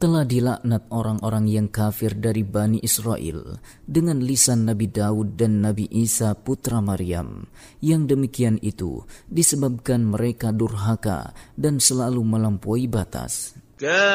Telah dilaknat orang-orang yang kafir dari Bani Israel dengan lisan Nabi Daud dan Nabi Isa putra Maryam. Yang demikian itu disebabkan mereka durhaka dan selalu melampaui batas.